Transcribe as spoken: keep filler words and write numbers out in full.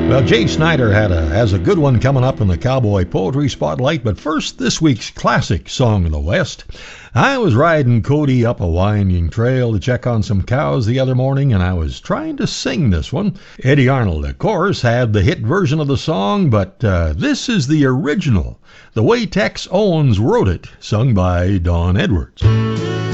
Well, Jay Snyder had a, has a good one coming up in the Cowboy Poetry Spotlight, but first, this week's classic song of the West. I was riding Cody up a winding trail to check on some cows the other morning, and I was trying to sing this one. Eddie Arnold, of course, had the hit version of the song, but uh, this is the original, the way Tex Owens wrote it, sung by Don Edwards.